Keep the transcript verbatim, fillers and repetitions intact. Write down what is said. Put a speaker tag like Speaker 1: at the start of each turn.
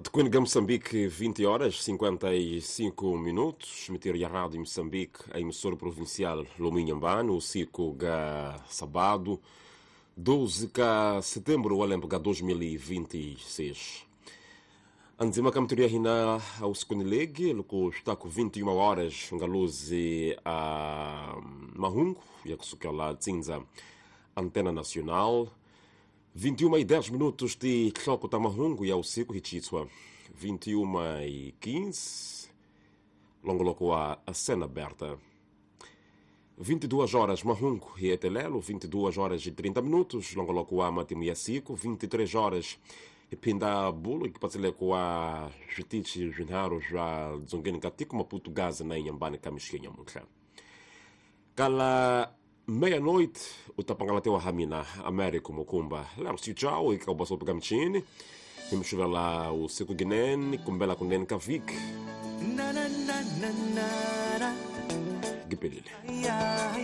Speaker 1: De Coimbra, Moçambique, vinte horas, cinquenta e cinco minutos. Meteria Rádio Moçambique, a emissora provincial Lominhambano, o Cico ga sábado, doze de setembro, o Alempo ga dois mil e vinte e seis. Anzima kamturia hina ao Skunilegi, luko está com vinte e uma horas, nga luz a Mahungu, ya kusuka lá Tsinza, Antena Nacional. vinte e uma e dez minutos de Cloco Tamahungu e ao Cico Hichitswa. vinte e uma e quinze, longo loco a, a cena aberta. vinte e duas horas Mahungu e Etelelo, vinte e duas horas e trinta minutos, longo loco a Matimuyacico, vinte e três horas e Pinda Bulo, que passa com a Jutichi Junharo, já Zongeni Katiko, Maputo Gaza, na Inhambane Kamishkinha Mutla. Kala meia-noite, o Tapangalateu Hamina, Américo Mokumba, lá se tchau, e acabou o Gamchini, e me chuva lá o Seco Guiné, com Bela Kunden Kavik. Gipelile.